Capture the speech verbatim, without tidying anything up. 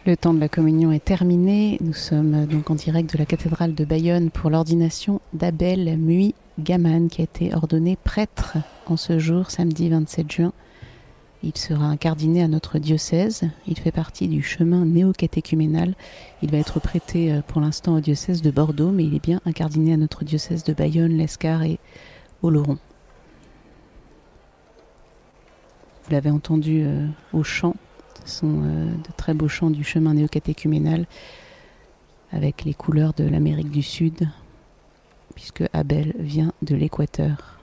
Le temps de la communion est terminé. Nous sommes donc en direct de la cathédrale de Bayonne pour l'ordination d'Abel Mui Gaman, qui a été ordonné prêtre en ce jour, samedi vingt-sept juin. Il sera incardiné à notre diocèse. Il fait partie du chemin néo-catéchuménal. Il va être prêté pour l'instant au diocèse de Bordeaux, mais il est bien incardiné à notre diocèse de Bayonne, l'Escar et Oloron. Vous l'avez entendu euh, au chant. Ce sont euh, de très beaux chants du chemin néo-catéchuménal avec les couleurs de l'Amérique du Sud, puisque Abel vient de l'Équateur.